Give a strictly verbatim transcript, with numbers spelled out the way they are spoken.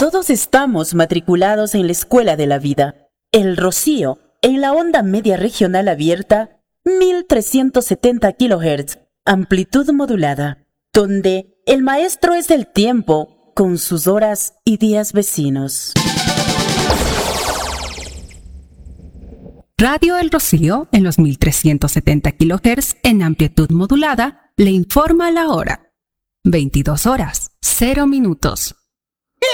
Todos estamos matriculados en la escuela de la vida. El Rocío, en la onda media regional abierta, mil trescientos setenta kilohertz, amplitud modulada, donde el maestro es el tiempo con sus horas y días vecinos. Radio El Rocío, en los mil trescientos setenta kilohertz en amplitud modulada, le informa la hora. veintidós horas, cero minutos.